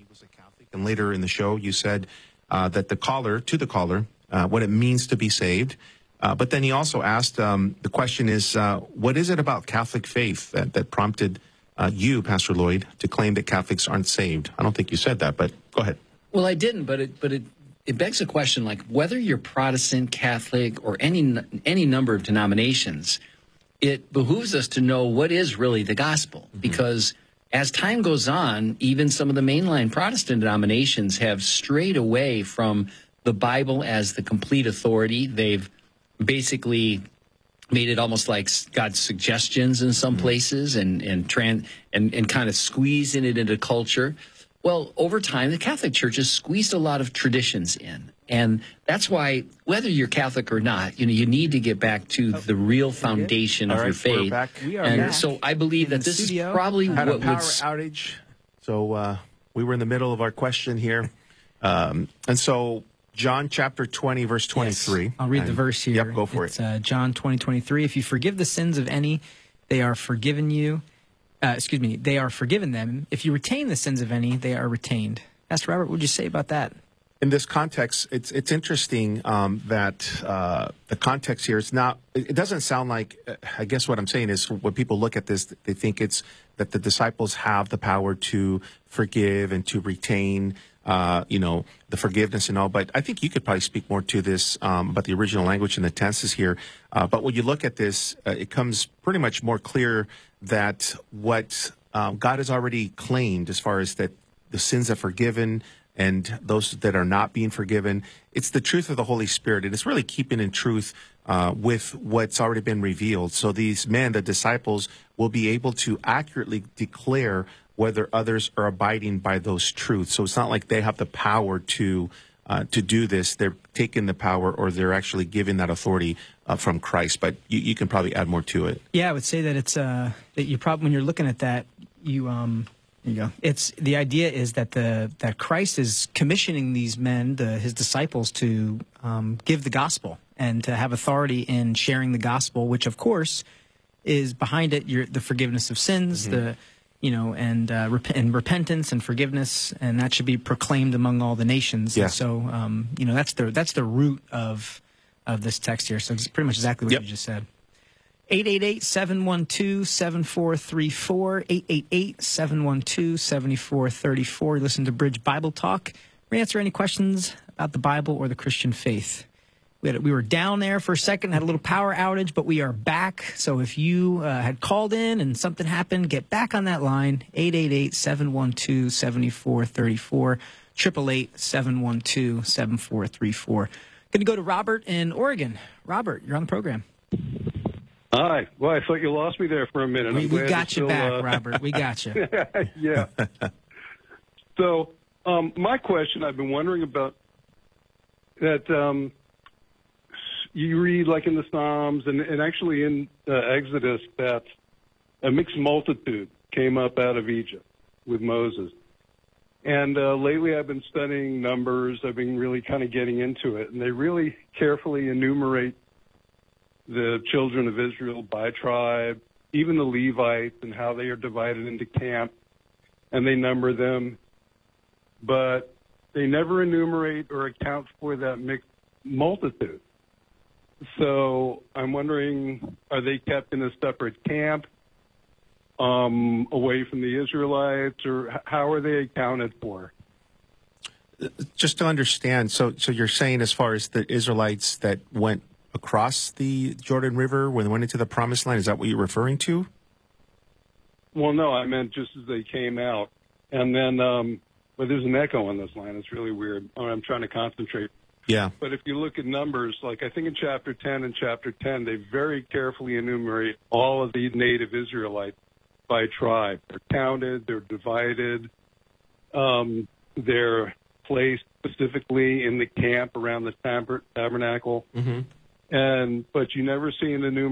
was a Catholic, and later in the show you said that the caller, what it means to be saved. But then he also asked, the question is, what is it about Catholic faith that prompted you, Pastor Lloyd, to claim that Catholics aren't saved? I don't think you said that, but go ahead. Well, I didn't, but it begs a question, like whether you're Protestant, Catholic, or any number of denominations, it behooves us to know what is really the gospel. Mm-hmm. Because as time goes on, even some of the mainline Protestant denominations have strayed away from the Bible as the complete authority. They've basically made it almost like God's suggestions in some places and kind of squeezing it into culture. Well, over time, the Catholic Church has squeezed a lot of traditions in. And that's why, whether you're Catholic or not, you need to get back to the real foundation of your faith. We're back. We are back. So I believe that this is probably had what a power would... outage. So we were in the middle of our question here. And so John chapter 20, verse 23. Yes. I'll read the verse here. Yep, go for it. It's John 20:23. If you forgive the sins of any, they are forgiven you. They are forgiven them. If you retain the sins of any, they are retained. Pastor Robert, what would you say about that? In this context, it's interesting that the context here is not. It doesn't sound like. I guess what I'm saying is, when people look at this, they think it's that the disciples have the power to forgive and to retain, the forgiveness and all. But I think you could probably speak more to this about the original language and the tenses here. But when you look at this, it comes pretty much more clear that what God has already claimed, as far as that the sins are forgiven and those that are not being forgiven, it's the truth of the Holy Spirit. And it's really keeping in truth with what's already been revealed. So these men, the disciples, will be able to accurately declare whether others are abiding by those truths. So it's not like they have the power to do this. They're taking the power, or they're actually giving that authority from Christ. But you can probably add more to it. Yeah, I would say that it's that you probably, when you're looking at that, there you go. It's the idea is that that Christ is commissioning these men, his disciples, to give the gospel and to have authority in sharing the gospel, which of course is behind it the forgiveness of sins, and repentance and forgiveness, and that should be proclaimed among all the nations. Yeah. And so that's the root of this text here. So it's pretty much exactly what you just said. 888-712-7434, 888-712-7434. Listen to Bridge Bible Talk. We're going to answer any questions about the Bible or the Christian faith. We were down there for a second, had a little power outage, but we are back. So if you had called in and something happened, get back on that line, 888-712-7434, 888-712-7434. Going to go to Robert in Oregon. Robert, you're on the program. Hi. Well, I thought you lost me there for a minute. We got you back, Robert. We got you. Yeah. So my question, I've been wondering about that you read, like in the Psalms and actually in Exodus, that a mixed multitude came up out of Egypt with Moses. And lately I've been studying Numbers. I've been really kind of getting into it. And they really carefully enumerate the children of Israel by tribe, even the Levites, and how they are divided into camp, and they number them. But they never enumerate or account for that mixed multitude. So I'm wondering, are they kept in a separate camp away from the Israelites, or how are they accounted for? Just to understand, so you're saying, as far as the Israelites that went across the Jordan River when they went into the Promised Land, is that what you're referring to? Well, no, I meant just as they came out. And then, but there's an echo on this line. It's really weird. I'm trying to concentrate. Yeah. But if you look at Numbers, like I think in chapter 10 and chapter 10, they very carefully enumerate all of the native Israelites by tribe. They're counted, they're divided, they're placed specifically in the camp around the tabernacle. Mm-hmm. But you never see an enumeration